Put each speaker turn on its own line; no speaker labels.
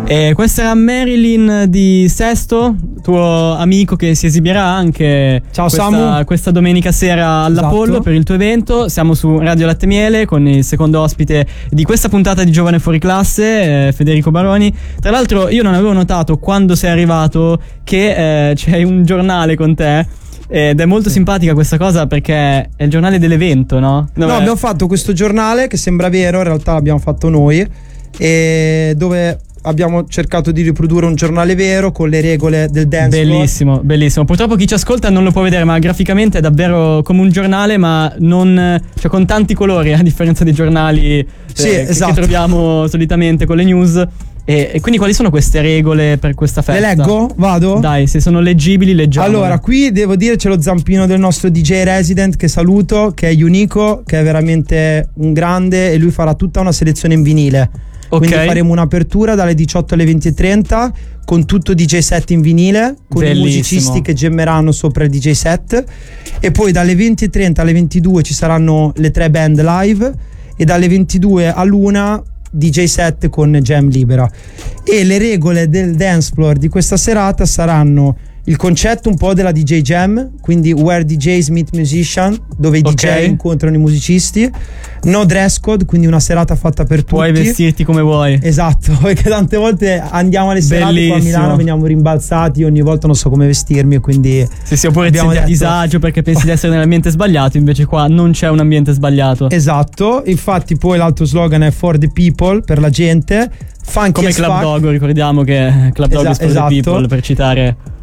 E questa era Marilyn di Sesto, tuo amico che si esibirà anche questa domenica sera all'Apollo, esatto, per il tuo evento. Siamo su Radio Latte Miele con il secondo ospite di questa puntata di Giovane Fuori Classe, Federico Baroni. Tra l'altro io non avevo notato quando sei arrivato che c'è un giornale con te. Ed è molto simpatica questa cosa perché è il giornale dell'evento, no?
No, abbiamo fatto questo giornale che sembra vero, in realtà l'abbiamo fatto noi, e dove abbiamo cercato di riprodurre un giornale vero con le regole del dance.
Bellissimo, bellissimo. Purtroppo chi ci ascolta non lo può vedere, ma graficamente è davvero come un giornale, ma non, cioè con tanti colori, a differenza dei giornali
esatto,
che troviamo solitamente con le news. E quindi quali sono queste regole per questa festa?
Le leggo? Vado?
Dai, se sono leggibili, leggiamo.
Allora, qui devo dire c'è lo zampino del nostro DJ resident che saluto, che è Unico, che è veramente un grande, e lui farà tutta una selezione in vinile. Quindi faremo un'apertura dalle 18 alle 20:30 con tutto DJ set in vinile, con
bellissimo,
i musicisti che gemmeranno sopra il DJ set, e poi dalle 20:30 alle 22 ci saranno le 3 band live, e dalle 22 all'1 DJ set con jam libera. E le regole del dance floor di questa serata saranno il concetto un po' della DJ Jam, quindi where DJs meet musician, dove i DJ incontrano i musicisti. No dress code, quindi una serata fatta per tutti.
Puoi vestirti come vuoi.
Esatto, perché tante volte andiamo alle serate qua a Milano, veniamo rimbalzati, ogni volta non so come vestirmi, quindi
sì, oppure ti senti a disagio perché pensi di essere nell'ambiente sbagliato, invece qua non c'è un ambiente sbagliato.
Esatto, infatti poi l'altro slogan è for the people, per la gente. Funky
come Club Dogo, ricordiamo che Club Dogo is for the people, per citare